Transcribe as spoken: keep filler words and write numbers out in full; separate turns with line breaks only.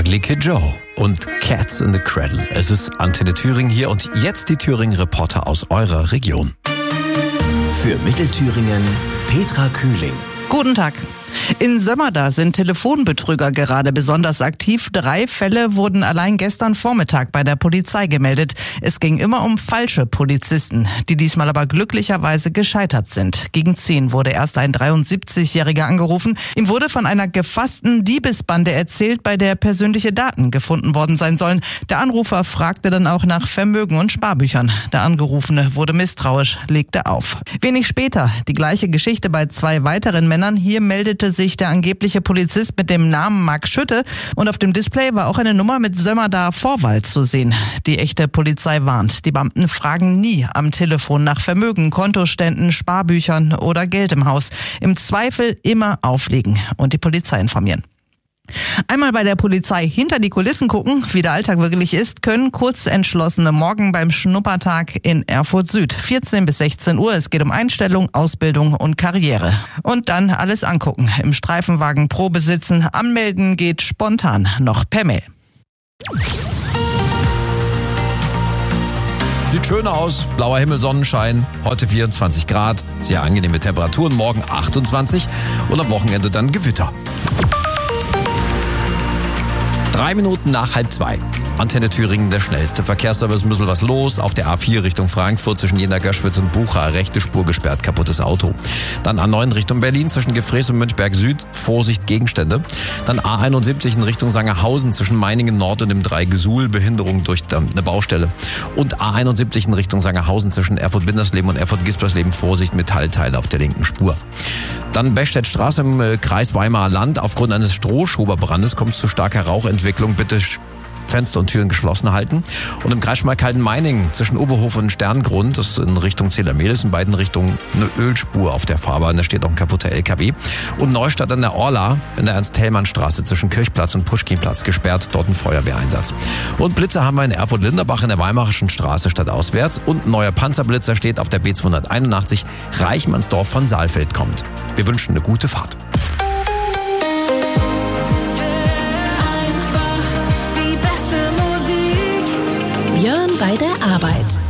Ugly Kid Joe und Cats in the Cradle. Es ist Antenne Thüringen hier und jetzt die Thüringen-Reporter aus eurer Region.
Für Mittelthüringen Petra Kühling.
Guten Tag. In Sömmerda sind Telefonbetrüger gerade besonders aktiv. Drei Fälle wurden allein gestern Vormittag bei der Polizei gemeldet. Es ging immer um falsche Polizisten, die diesmal aber glücklicherweise gescheitert sind. Gegen zehn wurde erst ein dreiundsiebzigjähriger angerufen. Ihm wurde von einer gefassten Diebesbande erzählt, bei der persönliche Daten gefunden worden sein sollen. Der Anrufer fragte dann auch nach Vermögen und Sparbüchern. Der Angerufene wurde misstrauisch, legte auf. Wenig später die gleiche Geschichte bei zwei weiteren Männern. Hier meldete sich der angebliche Polizist mit dem Namen Marc Schütte und auf dem Display war auch eine Nummer mit Sömmerda Vorwahl zu sehen. Die echte Polizei warnt, die Beamten fragen nie am Telefon nach Vermögen, Kontoständen, Sparbüchern oder Geld im Haus. Im Zweifel immer auflegen und die Polizei informieren. Einmal bei der Polizei hinter die Kulissen gucken, wie der Alltag wirklich ist, können Kurzentschlossene morgen beim Schnuppertag in Erfurt Süd. vierzehn bis sechzehn Uhr. Es geht um Einstellung, Ausbildung und Karriere. Und dann alles angucken. Im Streifenwagen Probe sitzen. Anmelden geht spontan noch per Mail.
Sieht schön aus, blauer Himmel, Sonnenschein, heute vierundzwanzig Grad, sehr angenehme Temperaturen, morgen achtundzwanzig und am Wochenende dann Gewitter. Drei Minuten nach halb zwei. Antenne Thüringen, der schnellste Verkehrsservice, ein bisschen was los. Auf der A vier Richtung Frankfurt zwischen Jena, Göschwitz und Bucha. Rechte Spur gesperrt, kaputtes Auto. Dann A neun Richtung Berlin zwischen Gefrees und Münchberg Süd. Vorsicht, Gegenstände. Dann A einundsiebzig in Richtung Sangerhausen zwischen Meiningen Nord und dem Dreigesuhl. Behinderung durch eine Baustelle. Und A einundsiebzig in Richtung Sangerhausen zwischen Erfurt-Bindersleben und Erfurt-Gispersleben. Vorsicht, Metallteile auf der linken Spur. Dann Bechstädtstraße im Kreis Weimarer Land. Aufgrund eines Strohschoberbrandes kommt es zu starker Rauchentwicklung. Bitte Fenster und Türen geschlossen halten. Und im Kreis Schmalkalden-Meiningen zwischen Oberhof und Sterngrund, das ist in Richtung Zählermehlis, in beiden Richtungen eine Ölspur auf der Fahrbahn, da steht auch ein kaputter L K W. Und Neustadt an der Orla in der Ernst-Thälmann-Straße zwischen Kirchplatz und Puschkinplatz gesperrt, dort ein Feuerwehreinsatz. Und Blitzer haben wir in Erfurt-Linderbach in der Weimarischen Straße stadtauswärts und ein neuer Panzerblitzer steht auf der B zweihunderteinundachtzig Reichmannsdorf von Saalfeld kommt. Wir wünschen eine gute Fahrt.
Björn bei der Arbeit.